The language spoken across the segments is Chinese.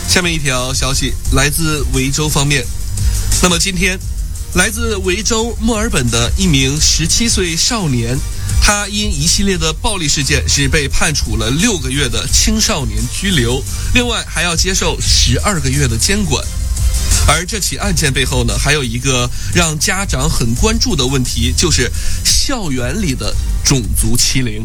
下面一条消息来自维州方面。那么今天，来自维州墨尔本的一名17岁少年，他因一系列的暴力事件是被判处了6个月的青少年拘留，另外还要接受12个月的监管。而这起案件背后呢，还有一个让家长很关注的问题，就是校园里的种族欺凌。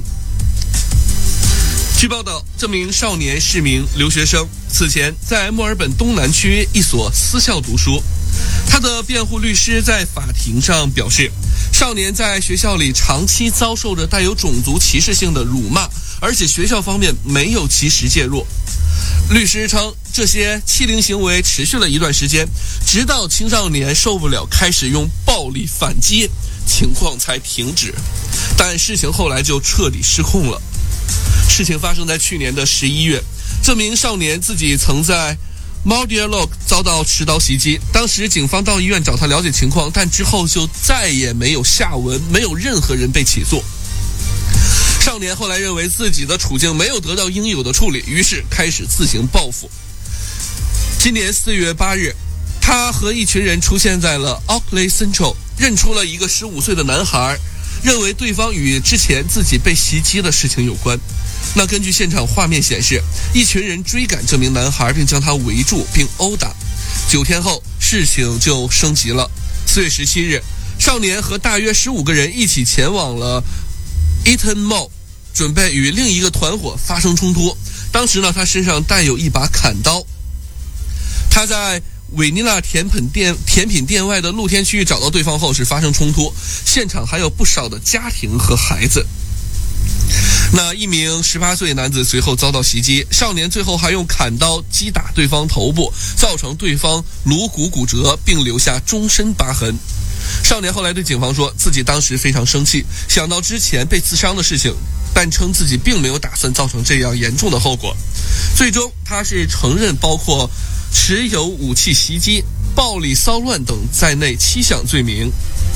据报道，这名少年是名留学生，此前在墨尔本东南区一所私校读书。他的辩护律师在法庭上表示，少年在学校里长期遭受着带有种族歧视性的辱骂，而且学校方面没有及时介入。律师称，这些欺凌行为持续了一段时间，直到青少年受不了开始用暴力反击，情况才停止。但事情后来就彻底失控了。事情发生在去年的11月，这名少年自己曾在 Mordialloc 遭到持刀袭击，当时警方到医院找他了解情况，但之后就再也没有下文，没有任何人被起诉。少年后来认为自己的处境没有得到应有的处理，于是开始自行报复。今年4月8日，他和一群人出现在了 Auckland Central， 认出了一个15岁的男孩，认为对方与之前自己被袭击的事情有关。那根据现场画面显示，一群人追赶这名男孩，并将他围住并殴打。9天后，事情就升级了。4月17日，少年和大约15个人一起前往了 Eaton Mall， 准备与另一个团伙发生冲突。当时呢，他身上带有一把砍刀。他在韦尼拉甜品店外的露天区域找到对方后是发生冲突，现场还有不少的家庭和孩子。那一名18岁男子随后遭到袭击，少年最后还用砍刀击打对方头部，造成对方颅骨骨折，并留下终身疤痕。少年后来对警方说，自己当时非常生气，想到之前被刺伤的事情，但称自己并没有打算造成这样严重的后果。最终他是承认包括持有武器袭击、暴力骚乱等在内7项罪名。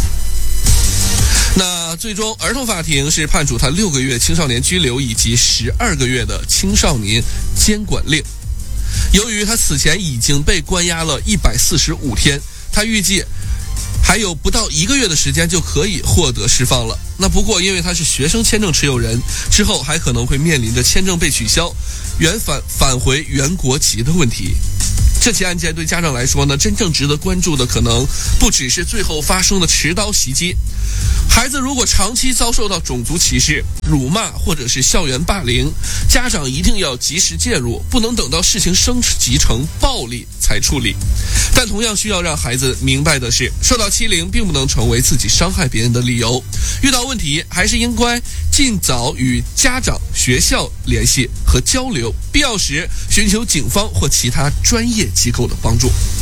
那最终儿童法庭是判处他6个月青少年拘留以及12个月的青少年监管令。由于他此前已经被关押了145天，他预计还有不到1个月的时间就可以获得释放了。那不过因为他是学生签证持有人，之后还可能会面临着签证被取消、返回原国籍的问题。这起案件对家长来说呢，真正值得关注的可能不只是最后发生的持刀袭击。孩子如果长期遭受到种族歧视、辱骂或者是校园霸凌，家长一定要及时介入，不能等到事情升级成暴力才处理。但同样需要让孩子明白的是，受到欺凌并不能成为自己伤害别人的理由，遇到问题还是应该尽早与家长、学校联系和交流，必要时寻求警方或其他专业机构的帮助。